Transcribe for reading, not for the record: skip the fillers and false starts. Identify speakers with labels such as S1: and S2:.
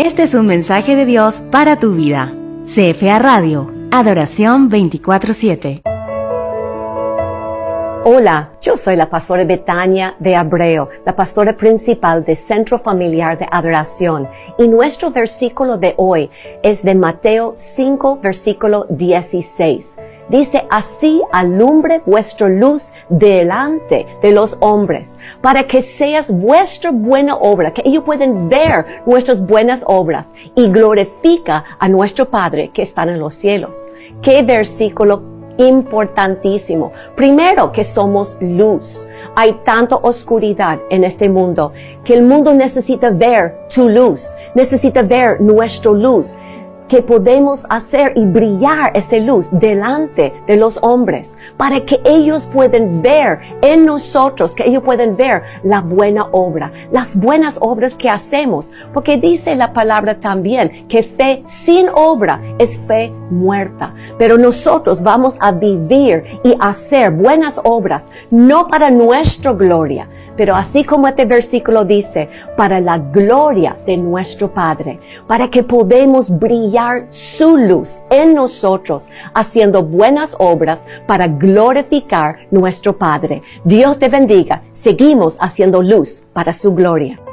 S1: Este es un mensaje de Dios para tu vida. CFA Radio, Adoración 24/7.
S2: Hola, yo soy la pastora Betania de Abreu, la pastora principal de Centro Familiar de Adoración, y nuestro versículo de hoy es de Mateo 5, versículo 16. Dice, así alumbre vuestra luz delante de los hombres, para que seas vuestra buena obra, que ellos pueden ver nuestras buenas obras y glorifica a nuestro Padre que está en los cielos. ¡Qué versículo importantísimo! Primero, que somos luz. Hay tanta oscuridad en este mundo que el mundo necesita ver tu luz, necesita ver nuestra luz, que podemos hacer y brillar esta luz delante de los hombres para que ellos puedan ver en nosotros, que ellos puedan ver la buena obra, las buenas obras que hacemos, porque dice la palabra también que fe sin obra es fe muerta, pero nosotros vamos a vivir y hacer buenas obras, no para nuestra gloria, pero así como este versículo dice, para la gloria de nuestro Padre, para que podamos brillar su luz en nosotros, haciendo buenas obras para glorificar nuestro Padre. Dios te bendiga. Seguimos haciendo luz para su gloria.